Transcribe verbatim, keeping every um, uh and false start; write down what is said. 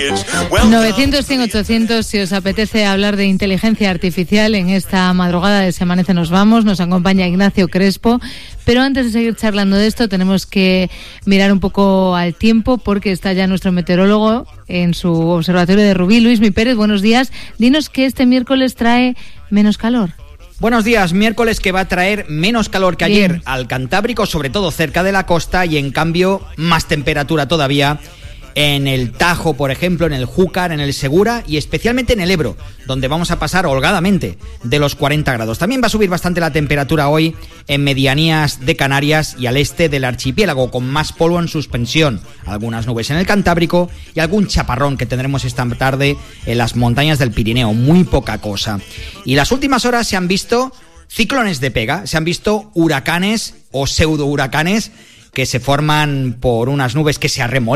novecientos, cien, ochocientos, si os apetece hablar de inteligencia artificial en esta madrugada de Se Amanece Nos Vamos, nos acompaña Ignacio Crespo, pero antes de seguir charlando de esto tenemos que mirar un poco al tiempo porque está ya nuestro meteorólogo en su observatorio de Rubí, Luismi Pérez. Buenos días, dinos que este miércoles trae menos calor. Buenos días, miércoles que va a traer menos calor que ayer Bien. al Cantábrico, sobre todo cerca de la costa, y en cambio más temperatura todavía en el Tajo, por ejemplo, en el Júcar, en el Segura y especialmente en el Ebro, donde vamos a pasar holgadamente de los cuarenta grados. También va a subir bastante la temperatura hoy en medianías de Canarias y al este del archipiélago, con más polvo en suspensión, algunas nubes en el Cantábrico y algún chaparrón que tendremos esta tarde en las montañas del Pirineo, muy poca cosa. Y las últimas horas se han visto ciclones de pega, se han visto huracanes o pseudo huracanes que se forman por unas nubes que se arremolan